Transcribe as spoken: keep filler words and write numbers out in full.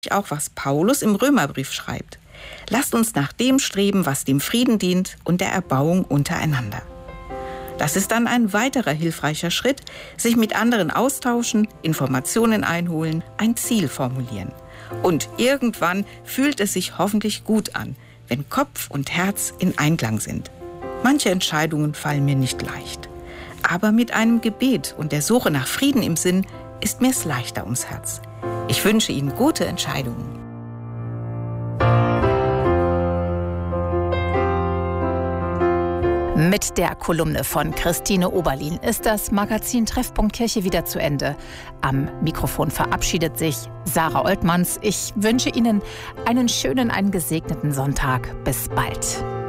auch, was Paulus im Römerbrief schreibt. Lasst uns nach dem streben, was dem Frieden dient und der Erbauung untereinander. Das ist dann ein weiterer hilfreicher Schritt, sich mit anderen austauschen, Informationen einholen, ein Ziel formulieren. Und irgendwann fühlt es sich hoffentlich gut an, wenn Kopf und Herz in Einklang sind. Manche Entscheidungen fallen mir nicht leicht. Aber mit einem Gebet und der Suche nach Frieden im Sinn ist mir es leichter ums Herz. Ich wünsche Ihnen gute Entscheidungen. Mit der Kolumne von Christine Oberlin ist das Magazin Treffpunkt Kirche wieder zu Ende. Am Mikrofon verabschiedet sich Sarah Oltmanns. Ich wünsche Ihnen einen schönen, einen gesegneten Sonntag. Bis bald.